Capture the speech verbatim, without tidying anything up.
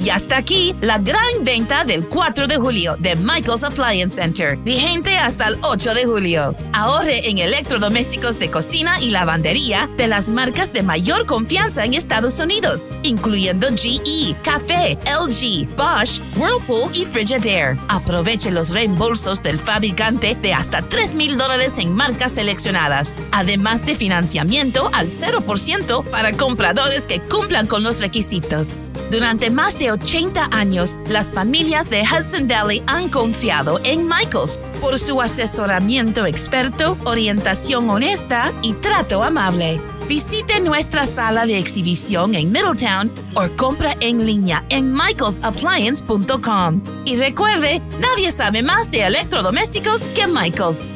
Y hasta aquí la gran venta del cuatro de julio de Michael's Appliance Center, vigente hasta el ocho de julio. Ahorre en electrodomésticos de cocina y lavandería de las marcas de mayor confianza en Estados Unidos, incluyendo G E, Café, L G, Bosch, Whirlpool y Frigidaire. Aproveche los reembolsos del fabricante de hasta tres mil dólares en marcas seleccionadas, además de financiamiento al cero por ciento para compradores que cumplan con los requisitos. Durante más de ochenta años, las familias de Hudson Valley han confiado en Michael's por su asesoramiento experto, orientación honesta y trato amable. Visite nuestra sala de exhibición en Middletown o compra en línea en michaels appliance punto com. Y recuerde, nadie sabe más de electrodomésticos que Michael's.